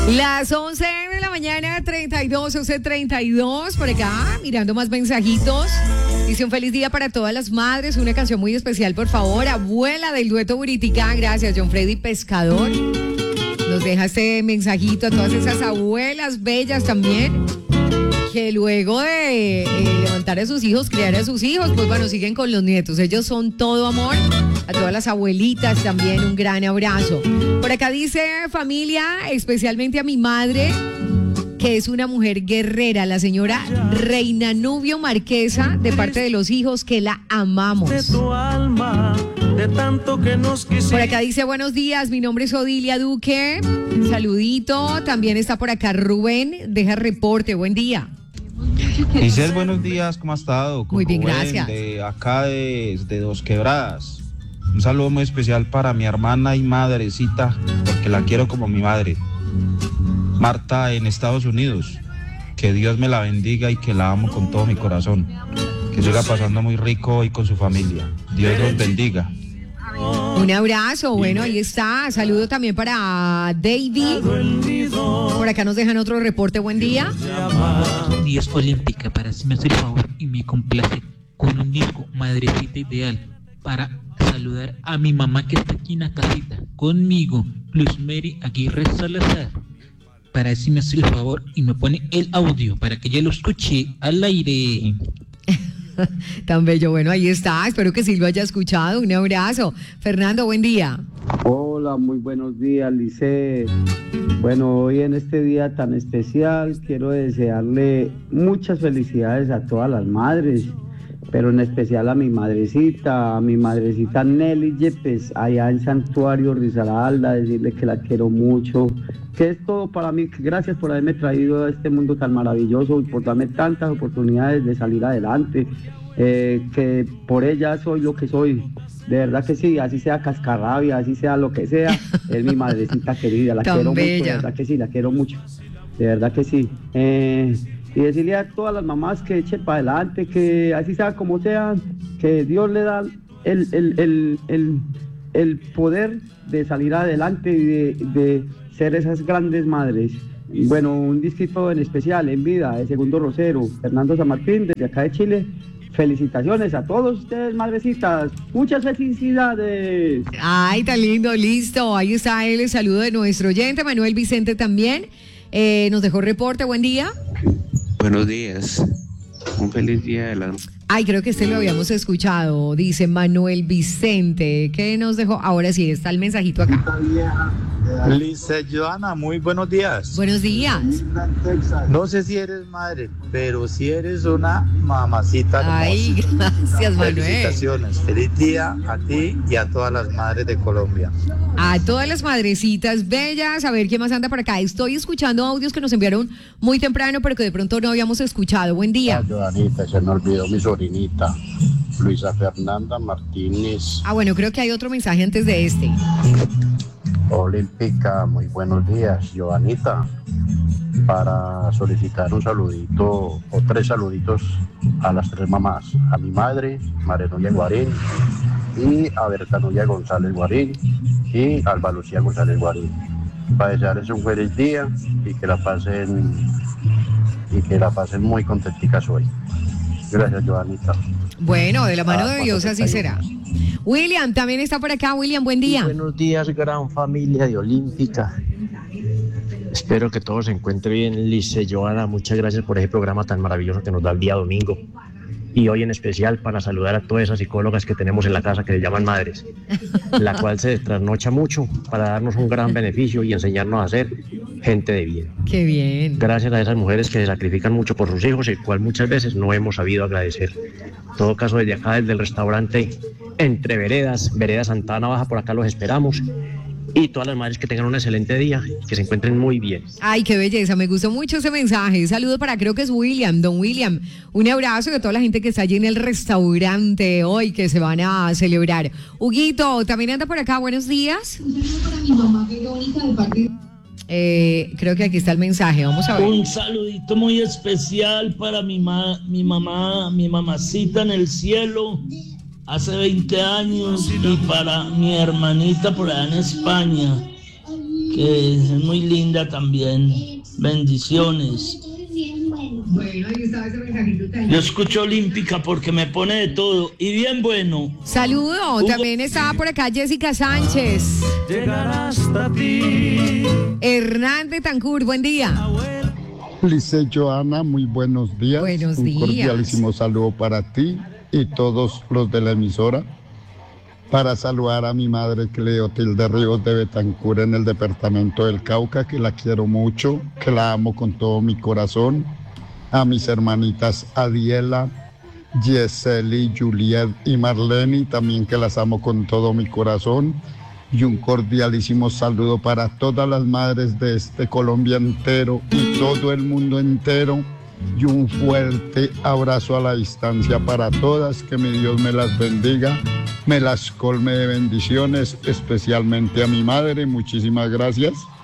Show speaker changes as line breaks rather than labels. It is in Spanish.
Las 11 de la mañana, 32, 11:32, por acá, mirando más mensajitos. Dice un feliz día para todas las madres, una canción muy especial, por favor. Abuela del dueto Buriticá, gracias, John Freddy Pescador. Nos deja este mensajito a todas esas abuelas bellas también, que luego de levantar a sus hijos, criar a sus hijos, pues bueno, siguen con los nietos. Ellos son todo amor. A todas las abuelitas también un gran abrazo. Por acá dice familia, especialmente a mi madre, que es una mujer guerrera, la señora Reina Nubio Marquesa, de parte de los hijos, que la amamos. Por acá dice buenos días, mi nombre es Odilia Duque, saludito. También está por acá Rubén, deja reporte, buen día.
Giselle, buenos días, ¿cómo ha estado?
Muy bien,
Rubén,
gracias.
De acá de Dos Quebradas. Un saludo muy especial para mi hermana y madrecita, porque la quiero como mi madre. Marta en Estados Unidos. Que Dios me la bendiga y que la amo con todo mi corazón. Que siga pasando muy rico hoy con su familia. Dios los bendiga.
Un abrazo, bueno, ahí está. Saludo también para David. Por acá nos dejan otro reporte, buen día.
Buenos días, Olímpica, para si me hace el favor y me complace con un disco Madrecita Ideal para saludar a mi mamá que está aquí en la casita conmigo, Luz Mary Aguirre Salazar, para si me hace el favor y me pone el audio para que ya lo escuche al aire.
Tan bello, bueno, ahí está, espero que sí lo haya escuchado, un abrazo. Fernando, buen día.
Hola, muy buenos días, Lice. Bueno, hoy en este día tan especial quiero desearle muchas felicidades a todas las madres, pero en especial a mi madrecita Nelly Yepes, allá en Santuario Risaralda, decirle que la quiero mucho, que es todo para mí, que gracias por haberme traído a este mundo tan maravilloso y por darme tantas oportunidades de salir adelante, que por ella soy lo que soy, de verdad que sí, así sea cascarrabia, así sea lo que sea, es mi madrecita querida, la quiero mucho, de verdad que sí, la quiero mucho, de verdad que sí. Y decirle a todas las mamás que echen para adelante, que así sea como sea, que Dios le da el poder de salir adelante y de ser esas grandes madres. Bueno, un disquito en especial, En Vida, de Segundo Rosero, Fernando San Martín, desde acá de Chile. Felicitaciones a todos ustedes, madrecitas. Muchas felicidades.
Ay, tan lindo, listo. Ahí está el saludo de nuestro oyente, Manuel Vicente también. Nos dejó reporte, buen día.
Buenos días, un feliz día de las...
Ay, creo que lo habíamos escuchado, dice Manuel Vicente, que nos dejó, ahora sí, está el mensajito acá.
Lice Joana, muy buenos días.
Buenos días.
No sé si eres madre, pero si eres una mamacita hermosa.
Ay, gracias, Manuel.
Felicitaciones, feliz día a ti y a todas las madres de Colombia.
A todas las madrecitas bellas, a ver quién más anda por acá. Estoy escuchando audios que nos enviaron muy temprano, pero que de pronto no habíamos escuchado. Buen día.
Joanita, se me olvidó mi sobrinita, Luisa Fernanda Martínez.
Bueno, creo que hay otro mensaje antes de este.
Olímpica, muy buenos días, Joanita, para solicitar un saludito o 3 saluditos a las 3 mamás, a mi madre, María Nuria Guarín, y a Berta Nuria González Guarín, y a Alba Lucía González Guarín, para desearles un feliz día y que la pasen muy contenticas hoy. Gracias, Joanita.
Bueno, de la mano de Dios así será. William también está por acá. William, buen día.
Buenos días, gran familia de Olímpica. Espero que todo se encuentre bien, Lice, Joana. Muchas gracias por ese programa tan maravilloso que nos da el día domingo. Y hoy en especial para saludar a todas esas psicólogas que tenemos en la casa que se llaman madres, la cual se trasnocha mucho para darnos un gran beneficio y enseñarnos a ser gente de bien.
Qué bien.
Gracias a esas mujeres que se sacrifican mucho por sus hijos, el cual muchas veces no hemos sabido agradecer. En todo caso, desde acá, desde el restaurante Entre Veredas, Vereda Santana Baja, por acá los esperamos. Y todas las madres que tengan un excelente día, que se encuentren muy bien.
Ay, qué belleza, me gustó mucho ese mensaje. Saludo para, creo que es William, don William. Un abrazo a toda la gente que está allí en el restaurante hoy, que se van a celebrar. Huguito, también anda por acá, buenos días. Creo que aquí está el mensaje, vamos a ver.
Un saludito muy especial para mi mamá, mi mamacita en el cielo, hace 20 años, y para mi hermanita por allá en España, que es muy linda también. Bendiciones.
Bueno, ahí estaba ese mensajito también.
Yo escucho Olímpica porque me pone de todo y bien bueno.
Saludo, también estaba por acá Jessica Sánchez.
Llegar hasta ti.
Hernán de Tancur, buen día.
Lice Joana, muy buenos días.
Buenos
Un
días.
cordialísimo saludo para ti y todos los de la emisora. Para saludar a mi madre Cleotilde Ríos de Betancur en el departamento del Cauca, que la quiero mucho, que la amo con todo mi corazón. A mis hermanitas Adiela, Yeseli, Juliet y Marlene, también que las amo con todo mi corazón. Y un cordialísimo saludo para todas las madres de este Colombia entero y todo el mundo entero. Y un fuerte abrazo a la distancia para todas, que mi Dios me las bendiga, me las colme de bendiciones, especialmente a mi madre. Muchísimas gracias.